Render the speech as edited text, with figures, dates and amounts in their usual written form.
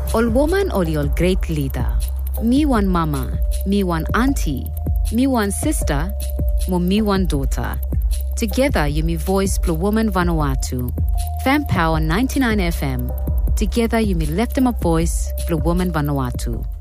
Ol woman ol your great leader. Me one mama, me one auntie, me one sister, me one daughter. Together you me voice Blue Woman Vanuatu. Fan Power 99 FM. Together you me lift them up voice Blue Woman Vanuatu.